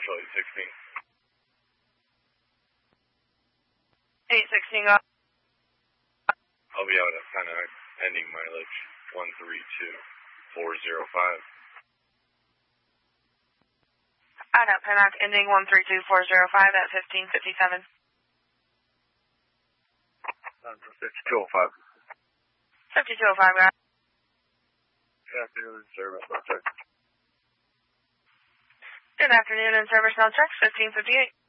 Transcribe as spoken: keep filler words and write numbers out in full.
Marshall eight sixteen. eight sixteen, go. I'll be out at Pennock, ending mileage one three two four zero five. Out at Pennock, ending one three two four zero five at fifteen fifty-seven. fifty-two oh five. fifty-two oh five, go. Good afternoon, service, no check. Good afternoon, and service now check, fifteen fifty-eight.